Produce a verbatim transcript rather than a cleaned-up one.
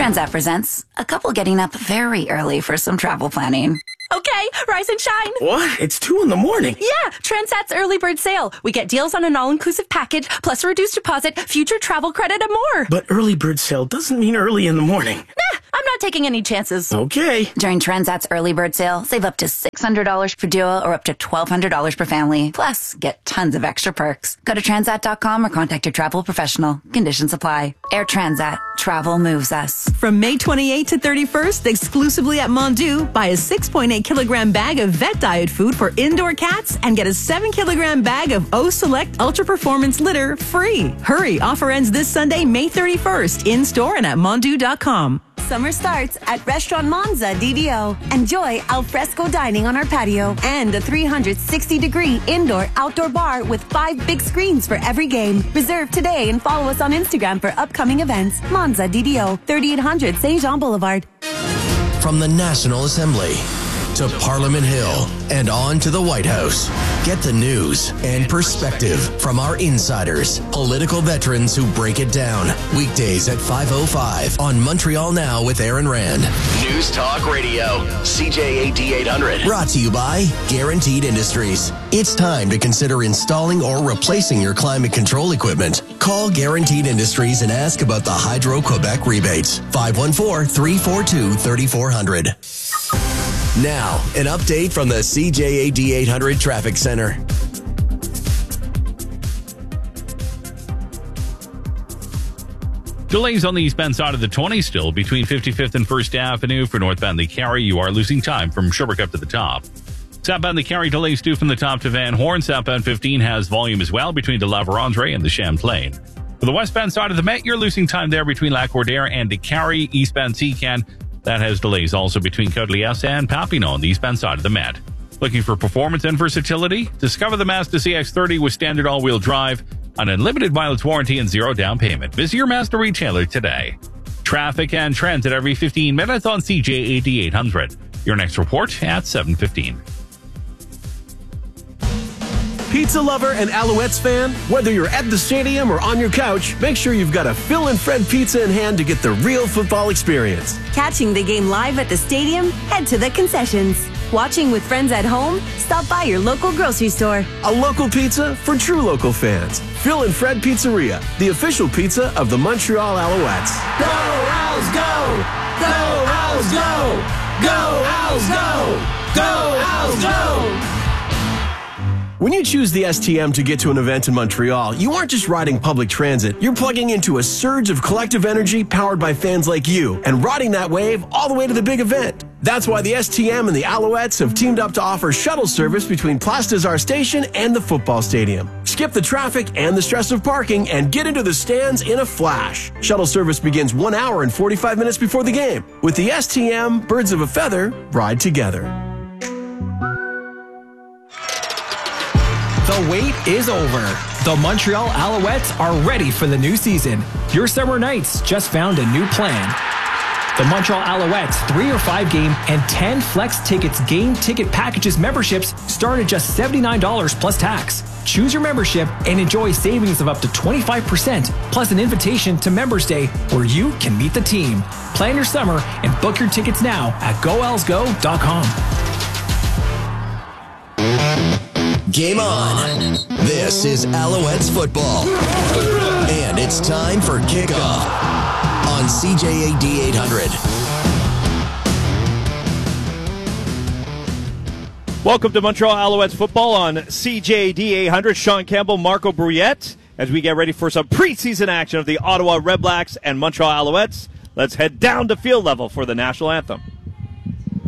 Transat presents a couple getting up very early for some travel planning. Okay, rise and shine. What? It's two in the morning. Yeah, Transat's early bird sale. We get deals on an all-inclusive package, plus a reduced deposit, future travel credit, and more. But early bird sale doesn't mean early in the morning. Nah, I'm not taking any chances. Okay. During Transat's early bird sale, save up to six hundred dollars per duo or up to twelve hundred dollars per family. Plus, get tons of extra perks. Go to transat dot com or contact your travel professional. Conditions apply. Air Transat. Travel moves us. From May twenty-eighth to thirty-first, exclusively at Mondu, buy a six point eight kilogram bag of vet diet food for indoor cats and get a seven kilogram bag of O Select Ultra Performance litter free. Hurry, offer ends this Sunday, May thirty-first, in store and at mondu dot com. Summer starts at Restaurant Monza D D O. Enjoy alfresco dining on our patio and a three hundred sixty degree indoor-outdoor bar with five big screens for every game. Reserve today and follow us on Instagram for upcoming events. Monza D D O, thirty-eight hundred Saint Jean Boulevard. From the National Assembly to Parliament Hill and on to the White House. Get the news and perspective from our insiders, political veterans who break it down. Weekdays at five oh five on Montreal Now with Aaron Rand. News Talk Radio, C J A D eight hundred. Brought to you by Guaranteed Industries. It's time to consider installing or replacing your climate control equipment. Call Guaranteed Industries and ask about the Hydro-Quebec rebates. five one four, three four two, three four zero zero. Now, an update from the C J A D eight hundred Traffic Center. Delays on the eastbound side of the twenty still between fifty-fifth and First Avenue for northbound the Carry. You are losing time from Sherbrooke up to the top. Southbound the Carry delays due from the top to Van Horn. Southbound fifteen has volume as well between the La Vérendrye and the Champlain. For the westbound side of the Met, you're losing time there between Lac-Cordaire and the Carry. Eastbound Seacan, that has delays also between Côte-Liesse and Papineau on the eastbound side of the Met. Looking for performance and versatility? Discover the Mazda C X thirty with standard all-wheel drive, an unlimited mileage warranty, and zero down payment. Visit your Mazda retailer today. Traffic and transit every fifteen minutes on C J A D eight hundred. Your next report at seven fifteen. Pizza lover and Alouettes fan, whether you're at the stadium or on your couch, make sure you've got a Phil and Fred pizza in hand to get the real football experience. Catching the game live at the stadium? Head to the concessions. Watching with friends at home? Stop by your local grocery store. A local pizza for true local fans. Phil and Fred Pizzeria, the official pizza of the Montreal Alouettes. Go, Owls, go! Go, Owls, go! Go, Owls, go! Go, Owls, go! When you choose the S T M to get to an event in Montreal, you aren't just riding public transit. You're plugging into a surge of collective energy powered by fans like you and riding that wave all the way to the big event. That's why the S T M and the Alouettes have teamed up to offer shuttle service between Place des Arts Station and the football stadium. Skip the traffic and the stress of parking and get into the stands in a flash. Shuttle service begins one hour and forty-five minutes before the game. With the S T M, birds of a feather ride together. The wait is over. The Montreal Alouettes are ready for the new season. Your summer nights just found a new plan. The Montreal Alouettes three or five game and ten flex tickets game ticket packages memberships start at just seventy-nine dollars plus tax. Choose your membership and enjoy savings of up to twenty-five percent plus an invitation to Members Day where you can meet the team. Plan your summer and book your tickets now at go owls go dot com. Game on. This is Alouettes football. And it's time for kickoff on C J A D eight hundred. Welcome to Montreal Alouettes football on C J A D eight hundred. Sean Campbell, Marco Brouillette, as we get ready for some preseason action of the Ottawa Redblacks and Montreal Alouettes. Let's head down to field level for the national anthem.